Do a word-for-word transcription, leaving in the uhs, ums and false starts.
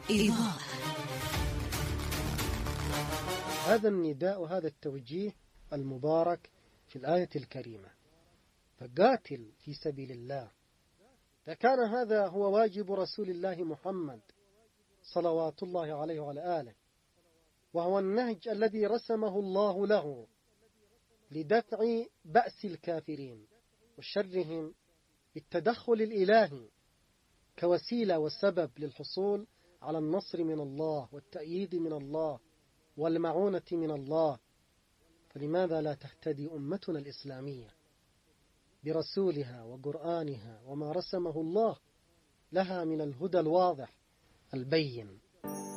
إضاءة. هذا النداء وهذا التوجيه المبارك في الآية الكريمة، فقاتل في سبيل الله. فكان هذا هو واجب رسول الله محمد صلوات الله عليه وعلى آله، وهو النهج الذي رسمه الله له لدفع بأس الكافرين وشرهم بالتدخل الإلهي كوسيلة وسبب للحصول على النصر من الله والتأييد من الله والمعونة من الله. فلماذا لا تهتدي أمتنا الإسلامية برسولها وقرآنها وما رسمه الله لها من الهدى الواضح البين؟